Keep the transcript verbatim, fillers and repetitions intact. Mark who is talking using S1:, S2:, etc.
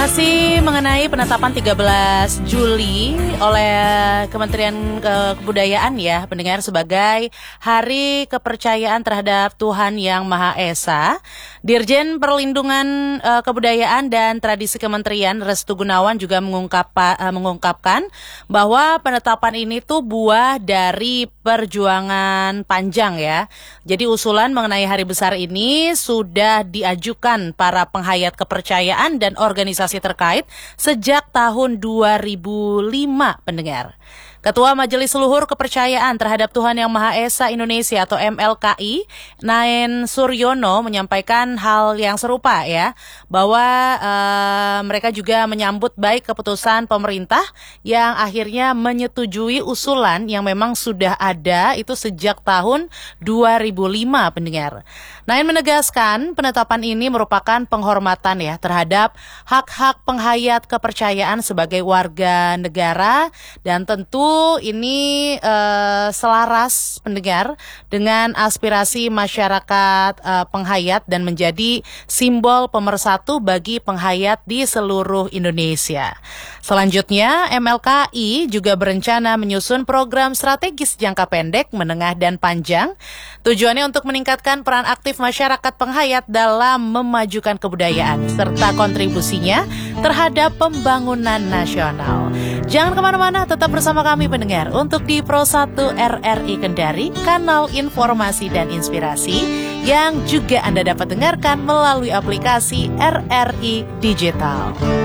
S1: Masih mengenai penetapan tiga belas Juli oleh Kementerian Ke- Kebudayaan ya, pendengar, sebagai Hari Kepercayaan Terhadap Tuhan Yang Maha Esa, Dirjen Perlindungan uh, Kebudayaan dan Tradisi Kementerian Restu Gunawan juga mengungkap, uh, mengungkapkan bahwa penetapan ini tuh buah dari perjuangan panjang ya. Jadi usulan mengenai hari besar ini sudah diajukan para penghayat kepercayaan dan organisasi terkait sejak tahun dua ribu lima, pendengar. Ketua Majelis Luhur Kepercayaan Terhadap Tuhan Yang Maha Esa Indonesia atau M L K I, Naen Suryono, menyampaikan hal yang serupa ya, bahwa uh, mereka juga menyambut baik keputusan pemerintah yang akhirnya menyetujui usulan yang memang sudah ada itu sejak tahun dua ribu lima, pendengar. Naen menegaskan penetapan ini merupakan penghormatan ya terhadap hak-hak penghayat kepercayaan sebagai warga negara, dan tentu ini uh, selaras, pendengar, dengan aspirasi masyarakat uh, penghayat dan menjadi simbol pemersatu bagi penghayat di seluruh Indonesia. Selanjutnya, M L K I juga berencana menyusun program strategis jangka pendek, menengah, dan panjang. Tujuannya untuk meningkatkan peran aktif masyarakat penghayat dalam memajukan kebudayaan serta kontribusinya terhadap pembangunan nasional. Jangan kemana-mana, tetap bersama kami pendengar untuk di Pro satu R R I Kendari, kanal informasi dan inspirasi yang juga Anda dapat dengarkan melalui aplikasi R R I Digital.